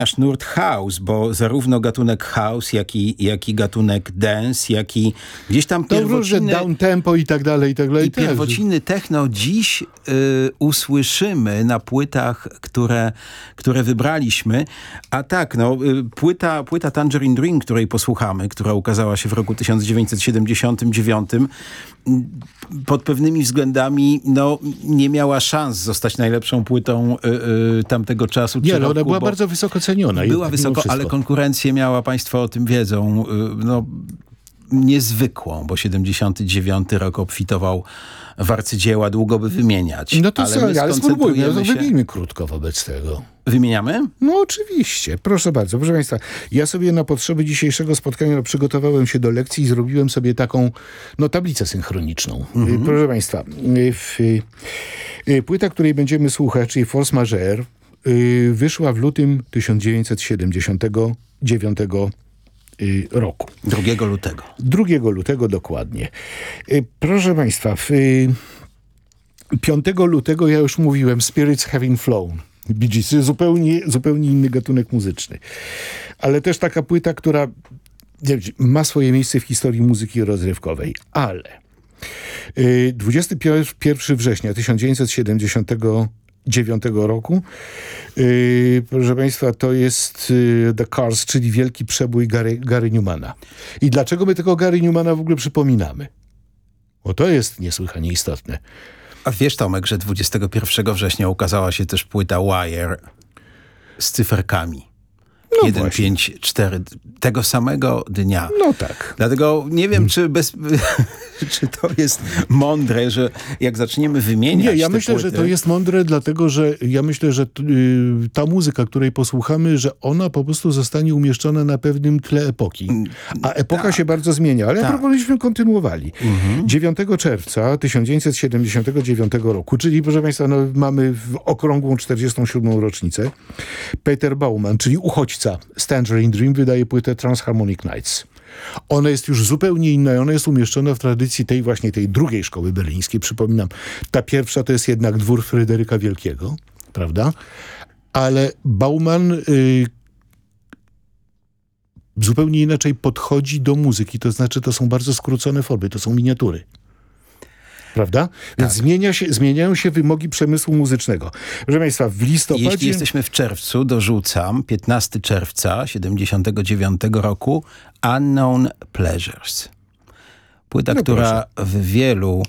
Aż nurt house, bo zarówno gatunek house, jak i gatunek dance, jak i gdzieś tam pierwociny... down tempo i tak dalej, i tak dalej. I pierwociny techno dziś usłyszymy na płytach, które wybraliśmy. A tak, no, płyta Tangerine Dream, której posłuchamy, która ukazała się w roku 1979, pod pewnymi względami nie miała szans zostać najlepszą płytą tamtego czasu. Nie, ale ona była bardzo wysoko ceniona. Była wysoko, ale konkurencję miała, państwo o tym wiedzą, niezwykłą, bo 79 rok obfitował w arcydzieła, długo by wymieniać. No to ale spróbujmy, wymienimy krótko wobec tego. Wymieniamy? No oczywiście, proszę bardzo. Proszę Państwa, ja sobie na potrzeby dzisiejszego spotkania przygotowałem się do lekcji i zrobiłem sobie taką tablicę synchroniczną. Proszę Państwa, płyta, której będziemy słuchać, czyli Force Majeure, wyszła w lutym 1979 roku. 2 lutego. 2 lutego dokładnie. Proszę Państwa, 5 lutego ja już mówiłem Spirits Having Flown. Bee Gees, zupełnie inny gatunek muzyczny. Ale też taka płyta, która ma swoje miejsce w historii muzyki rozrywkowej. Ale 21 września 1979 roku, proszę Państwa, to jest The Cars, czyli wielki przebój Gary Newmana. I dlaczego my tego Gary Newmana w ogóle przypominamy? Bo to jest niesłychanie istotne. A wiesz, Tomek, że 21 września ukazała się też płyta Wire z cyferkami. 1, 5, 4 tego samego dnia. No tak. Dlatego nie wiem, czy to jest mądre, że jak zaczniemy wymieniać Nie, ja myślę, płyty... że to jest mądre, dlatego że ja myślę, że ta muzyka, której posłuchamy, że ona po prostu zostanie umieszczona na pewnym tle epoki. A epoka się bardzo zmienia, ale proponuję, kontynuowali. 9 czerwca 1979 roku, czyli proszę Państwa, mamy w okrągłą 47. rocznicę, Peter Baumann, czyli uchodźca z Tangerine Dream, wydaje płytę Transharmonic Nights. Ona jest już zupełnie inna i ona jest umieszczona w tradycji tej drugiej szkoły berlińskiej. Przypominam, ta pierwsza to jest jednak dwór Fryderyka Wielkiego, prawda? Ale Baumann zupełnie inaczej podchodzi do muzyki. To znaczy, to są bardzo skrócone formy, to są miniatury. Prawda? Więc zmieniają się wymogi przemysłu muzycznego. Proszę Państwa, w listopadzie... Jeśli jesteśmy w czerwcu, dorzucam 15 czerwca 79 roku Unknown Pleasures. Płyta, która w wielu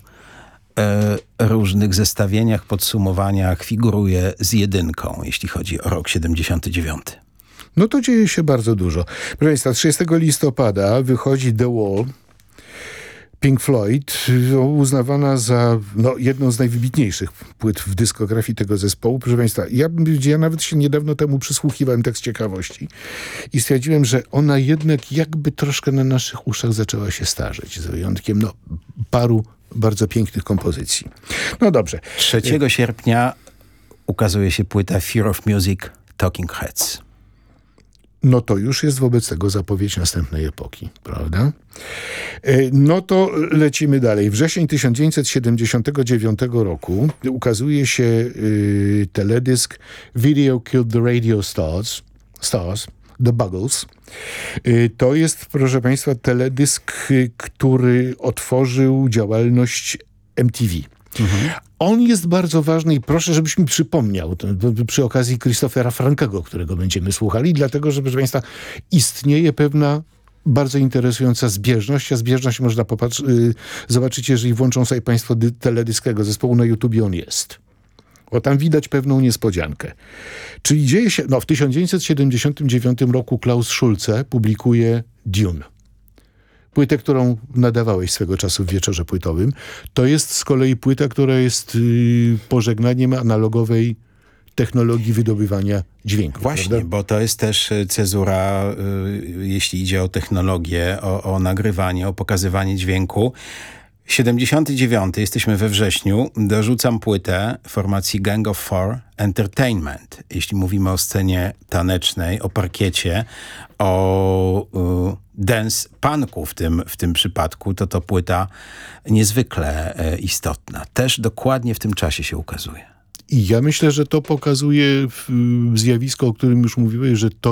różnych zestawieniach, podsumowaniach figuruje z 1, jeśli chodzi o rok 79. No to dzieje się bardzo dużo. Proszę Państwa, 30 listopada wychodzi The Wall, Pink Floyd, uznawana za jedną z najwybitniejszych płyt w dyskografii tego zespołu. Proszę Państwa, ja nawet się niedawno temu przysłuchiwałem tak z ciekawości i stwierdziłem, że ona jednak jakby troszkę na naszych uszach zaczęła się starzeć, z wyjątkiem paru bardzo pięknych kompozycji. No dobrze. 3 sierpnia ukazuje się płyta Fear of Music Talking Heads. No to już jest wobec tego zapowiedź następnej epoki, prawda? No to lecimy dalej. Wrzesień 1979 roku ukazuje się teledysk Video Killed the Radio Stars, The Buggles. To jest, proszę Państwa, teledysk, który otworzył działalność MTV. On jest bardzo ważny i proszę, żebyś mi przypomniał przy okazji Christophera Frankego, którego będziemy słuchali, dlatego że, proszę Państwa, istnieje pewna bardzo interesująca zbieżność, a zbieżność można zobaczyć, jeżeli włączą sobie Państwo teledysk tego zespołu na YouTubie, on jest. Bo tam widać pewną niespodziankę. Czyli dzieje się, w 1979 roku Klaus Schulze publikuje Dune. Płytę, którą nadawałeś swego czasu w wieczorze płytowym. To jest z kolei płyta, która jest pożegnaniem analogowej technologii wydobywania dźwięku. Właśnie, prawda? Bo to jest też cezura, jeśli idzie o technologię, o nagrywanie, o pokazywanie dźwięku. 79, jesteśmy we wrześniu, dorzucam płytę formacji Gang of Four Entertainment. Jeśli mówimy o scenie tanecznej, o parkiecie, o dance punku w tym przypadku, to płyta niezwykle istotna. Też dokładnie w tym czasie się ukazuje. I ja myślę, że to pokazuje zjawisko, o którym już mówiłeś, że to